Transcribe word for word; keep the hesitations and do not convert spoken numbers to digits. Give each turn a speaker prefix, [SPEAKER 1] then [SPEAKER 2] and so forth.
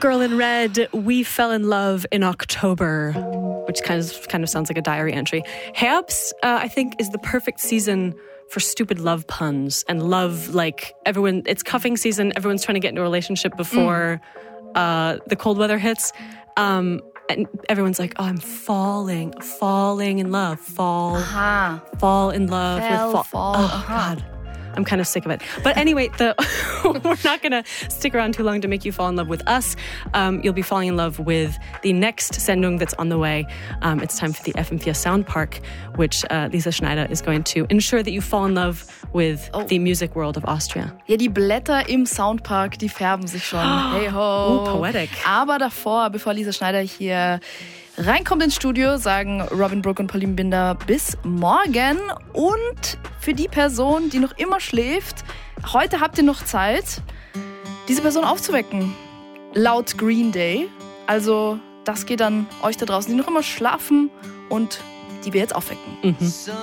[SPEAKER 1] Girl in Red, We Fell in Love in October, which kind of kind of sounds like a diary entry. Herbst, uh, I think, is the perfect season for stupid love puns and love, like everyone, it's cuffing season, everyone's trying to get into a relationship before mm. uh, the cold weather hits. Um, and everyone's like, oh, I'm falling, falling in love, fall,
[SPEAKER 2] Aha.
[SPEAKER 1] fall in love
[SPEAKER 2] Fell,
[SPEAKER 1] with fall.
[SPEAKER 2] fall.
[SPEAKER 1] Oh,
[SPEAKER 2] Aha.
[SPEAKER 1] God. I'm kind of sick of it. But anyway, the we're not going to stick around too long to make you fall in love with us. Um, you'll be falling in love with the next Sendung that's on the way. Um, it's time for the F M four Sound Park, which uh, Lisa Schneider is going to ensure that you fall in love with oh. the music world of Austria.
[SPEAKER 2] Ja, die Blätter im Soundpark, die färben sich schon. Hey ho.
[SPEAKER 1] Oh, poetic.
[SPEAKER 2] Aber davor, bevor Lisa Schneider hier reinkommt ins Studio, sagen Robin Brook und Pauline Binder bis morgen. Und für die Person, die noch immer schläft, heute habt ihr noch Zeit, diese Person aufzuwecken. Laut Green Day. Also das geht an euch da draußen, die noch immer schlafen und die wir jetzt aufwecken.
[SPEAKER 1] Mhm.